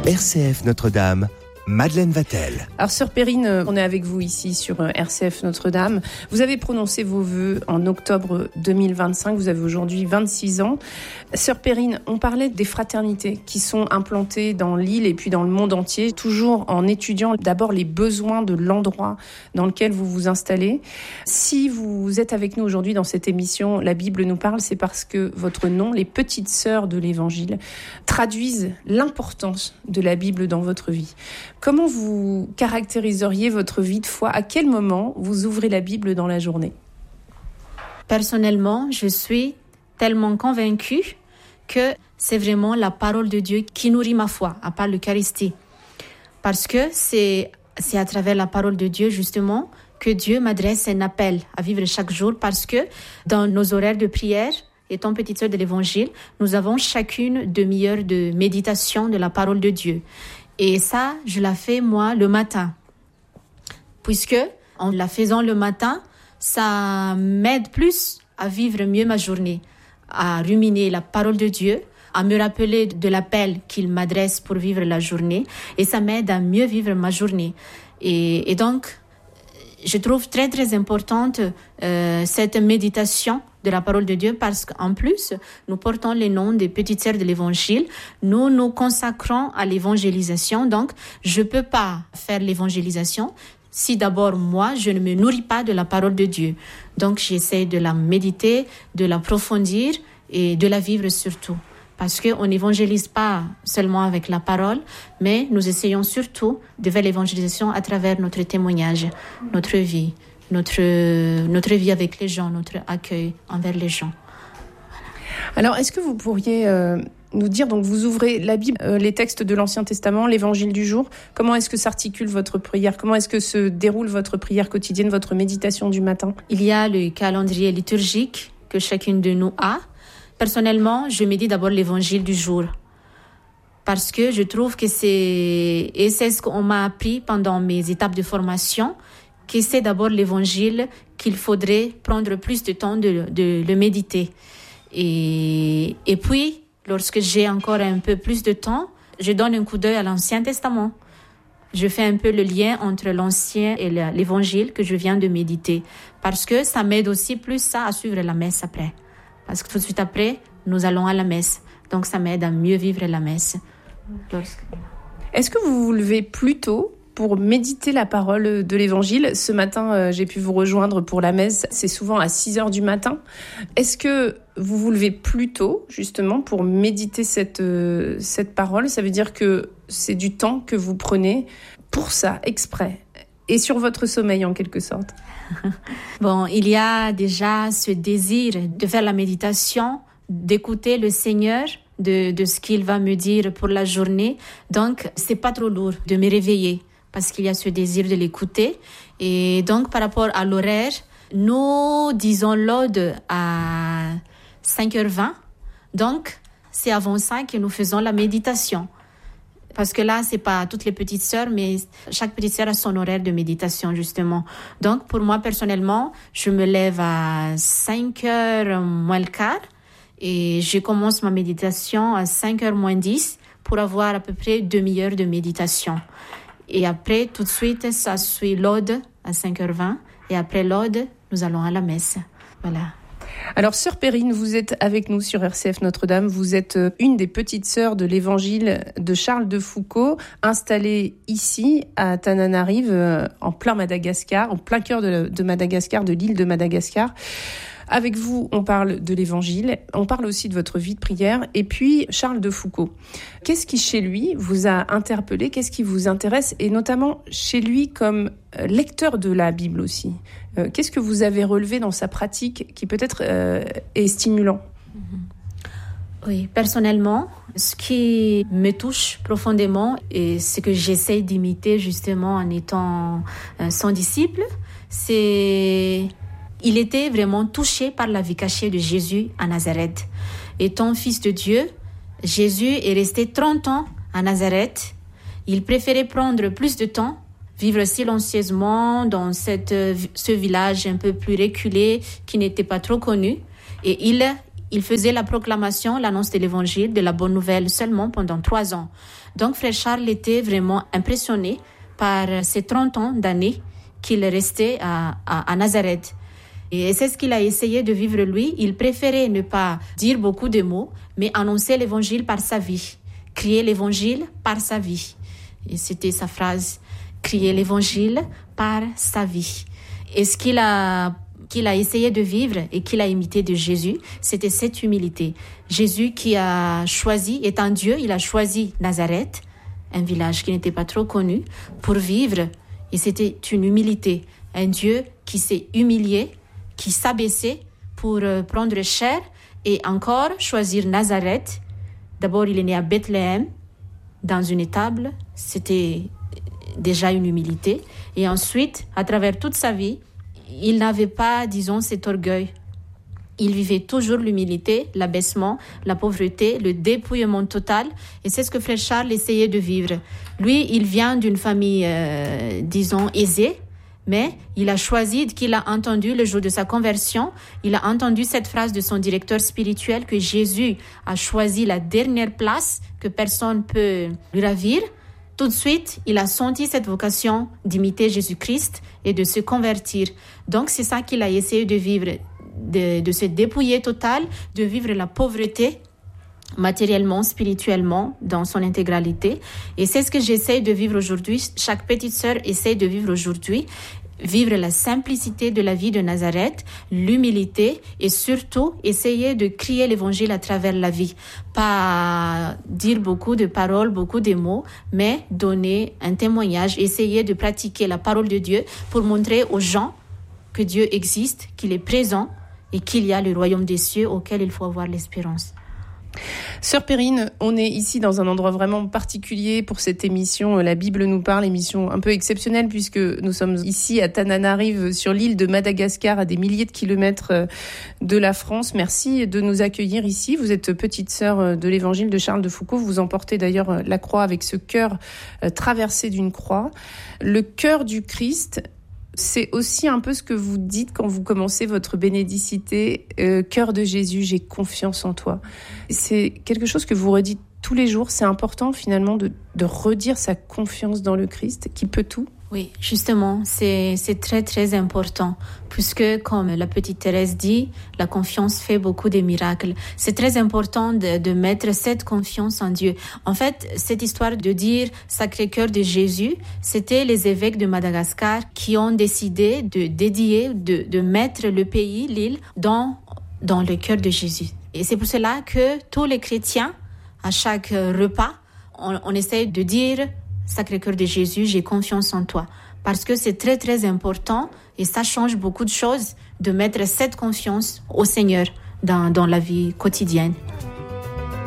RCF Notre-Dame, Madeleine Vatel. Alors, Sœur Perrine, on est avec vous ici sur RCF Notre-Dame. Vous avez prononcé vos vœux en octobre 2025. Vous avez aujourd'hui 26 ans. Sœur Perrine, on parlait des fraternités qui sont implantées dans l'île et puis dans le monde entier, toujours en étudiant d'abord les besoins de l'endroit dans lequel vous vous installez. Si vous êtes avec nous aujourd'hui dans cette émission, La Bible nous parle, c'est parce que votre nom, les petites sœurs de l'Évangile, traduisent l'importance de la Bible dans votre vie. Comment vous caractériseriez votre vie de foi ? À quel moment vous ouvrez la Bible dans la journée ? Personnellement, je suis tellement convaincue que c'est vraiment la parole de Dieu qui nourrit ma foi, à part l'Eucharistie. Parce que c'est à travers la parole de Dieu, justement, que Dieu m'adresse un appel à vivre chaque jour. Parce que dans nos horaires de prière, étant petite sœur de l'Évangile, nous avons chacune demi-heure de méditation de la parole de Dieu. Et ça, je la fais, moi, le matin. Puisque, en la faisant le matin, ça m'aide plus à vivre mieux ma journée, à ruminer la parole de Dieu, à me rappeler de l'appel qu'il m'adresse pour vivre la journée. Et ça m'aide à mieux vivre ma journée. Et donc, je trouve très, très importante cette méditation de la parole de Dieu parce qu'en plus, nous portons les noms des petites sœurs de l'Évangile. Nous nous consacrons à l'évangélisation. Donc, je ne peux pas faire l'évangélisation si d'abord, moi, je ne me nourris pas de la parole de Dieu. Donc, j'essaie de la méditer, de l'approfondir et de la vivre surtout. Parce qu'on n'évangélise pas seulement avec la parole, mais nous essayons surtout de faire l'évangélisation à travers notre témoignage, notre vie avec les gens, notre accueil envers les gens. Voilà. Alors, est-ce que vous pourriez nous dire, donc vous ouvrez la Bible, les textes de l'Ancien Testament, l'Évangile du jour, comment est-ce que s'articule votre prière ? Comment est-ce que se déroule votre prière quotidienne, votre méditation du matin ? Il y a le calendrier liturgique que chacune de nous a. Personnellement, je médite d'abord l'Évangile du jour parce que je trouve que c'est ce qu'on m'a appris pendant mes étapes de formation, que c'est d'abord l'Évangile qu'il faudrait prendre plus de temps de le méditer. Et puis, lorsque j'ai encore un peu plus de temps, je donne un coup d'œil à l'Ancien Testament. Je fais un peu le lien entre l'Ancien et l'Évangile que je viens de méditer parce que ça m'aide aussi plus ça à suivre la messe après. Parce que tout de suite après, nous allons à la messe. Donc, ça m'aide à mieux vivre la messe. Est-ce que vous vous levez plus tôt pour méditer la parole de l'Évangile ? Ce matin, j'ai pu vous rejoindre pour la messe. C'est souvent à 6h du matin. Est-ce que vous vous levez plus tôt, justement, pour méditer cette parole ? Ça veut dire que c'est du temps que vous prenez pour ça, exprès, et sur votre sommeil, en quelque sorte. Bon, il y a déjà ce désir de faire la méditation, d'écouter le Seigneur, de ce qu'il va me dire pour la journée. Donc, c'est pas trop lourd de me réveiller parce qu'il y a ce désir de l'écouter. Et donc, par rapport à l'horaire, nous disons l'ode à 5h20. Donc, c'est avant ça que nous faisons la méditation. Parce que là, c'est pas toutes les petites sœurs, mais chaque petite sœur a son horaire de méditation, justement. Donc, pour moi, personnellement, je me lève à 5h moins le quart et je commence ma méditation à 5h moins 10 pour avoir à peu près demi-heure de méditation. Et après, tout de suite, ça suit l'ode à 5h20 et après l'ode, nous allons à la messe. Voilà. Alors, Sœur Perrine, vous êtes avec nous sur RCF Notre-Dame. Vous êtes une des petites sœurs de l'Évangile de Charles de Foucauld, installée ici à Tananarive, en plein Madagascar, en plein cœur de Madagascar, de l'île de Madagascar. Avec vous, on parle de l'Évangile, on parle aussi de votre vie de prière. Et puis, Charles de Foucauld, qu'est-ce qui, chez lui, vous a interpellé ? Qu'est-ce qui vous intéresse ? Et notamment, chez lui, comme lecteur de la Bible aussi. Qu'est-ce que vous avez relevé dans sa pratique qui peut-être est stimulant ? Oui, personnellement, ce qui me touche profondément et ce que j'essaie d'imiter justement en étant son disciple, c'est... Il était vraiment touché par la vie cachée de Jésus à Nazareth. Étant fils de Dieu, Jésus est resté 30 ans à Nazareth. Il préférait prendre plus de temps, vivre silencieusement dans ce village un peu plus reculé qui n'était pas trop connu. Et il faisait la proclamation, l'annonce de l'évangile, de la bonne nouvelle seulement pendant 3 ans. Donc Frère Charles était vraiment impressionné par ces 30 ans d'années qu'il est resté à Nazareth. Et c'est ce qu'il a essayé de vivre lui. Il préférait ne pas dire beaucoup de mots, mais annoncer l'évangile par sa vie. Crier l'évangile par sa vie. Et c'était sa phrase, crier l'évangile par sa vie. Et ce qu'il a essayé de vivre et qu'il a imité de Jésus, c'était cette humilité. Jésus qui a choisi, étant Dieu, il a choisi Nazareth, un village qui n'était pas trop connu, pour vivre. Et c'était une humilité. Un Dieu qui s'est humilié, qui s'abaissait pour prendre chair et encore choisir Nazareth. D'abord, il est né à Bethléem, dans une étable. C'était déjà une humilité. Et ensuite, à travers toute sa vie, il n'avait pas, disons, cet orgueil. Il vivait toujours l'humilité, l'abaissement, la pauvreté, le dépouillement total. Et c'est ce que Frère Charles essayait de vivre. Lui, il vient d'une famille, disons, aisée. Mais il a choisi, qu'il a entendu le jour de sa conversion, il a entendu cette phrase de son directeur spirituel que Jésus a choisi la dernière place que personne ne peut lui ravir. Tout de suite, il a senti cette vocation d'imiter Jésus-Christ et de se convertir. Donc, c'est ça qu'il a essayé de vivre, de se dépouiller total, de vivre la pauvreté matériellement, spirituellement, dans son intégralité. Et c'est ce que j'essaie de vivre aujourd'hui. Chaque petite sœur essaie de vivre aujourd'hui. Vivre la simplicité de la vie de Nazareth, l'humilité et surtout essayer de crier l'évangile à travers la vie. Pas dire beaucoup de paroles, beaucoup de mots, mais donner un témoignage, essayer de pratiquer la parole de Dieu pour montrer aux gens que Dieu existe, qu'il est présent et qu'il y a le royaume des cieux auquel il faut avoir l'espérance. Sœur Perrine, on est ici dans un endroit vraiment particulier pour cette émission La Bible nous parle, émission un peu exceptionnelle puisque nous sommes ici à Tananarive sur l'île de Madagascar à des milliers de kilomètres de la France. Merci de nous accueillir ici. Vous êtes petite sœur de l'évangile de Charles de Foucauld. Vous emportez d'ailleurs la croix avec ce cœur traversé d'une croix. Le cœur du Christ, c'est aussi un peu ce que vous dites quand vous commencez votre bénédicité. Cœur de Jésus, j'ai confiance en toi. C'est quelque chose que vous redites tous les jours. C'est important finalement de redire sa confiance dans le Christ qui peut tout. Oui, justement, c'est très très important puisque comme la petite Thérèse dit, la confiance fait beaucoup de miracles. C'est très important de mettre cette confiance en Dieu. En fait, cette histoire de dire Sacré-Cœur de Jésus, c'était les évêques de Madagascar qui ont décidé de dédier, de mettre le pays, l'île, dans le cœur de Jésus. Et c'est pour cela que tous les chrétiens, à chaque repas, on essaie de dire Sacré-Cœur de Jésus, j'ai confiance en toi. Parce que c'est très très important et ça change beaucoup de choses de mettre cette confiance au Seigneur dans la vie quotidienne.